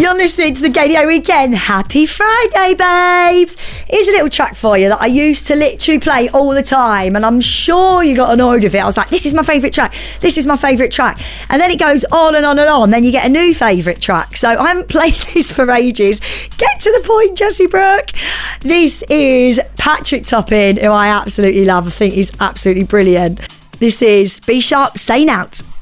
You're listening to the Gaydio Weekend. Happy Friday, babes. Here's a little track for you that I used to literally play all the time, and I'm sure you got annoyed with it. I was like, this is my favourite track. This is my favourite track. And then it goes on and on and on. Then you get a new favourite track. So I haven't played this for ages. Get to the point, Jessie Brooke. This is Patrick Topping, who I absolutely love. I think he's absolutely brilliant. This is B Sharp, Staying Out.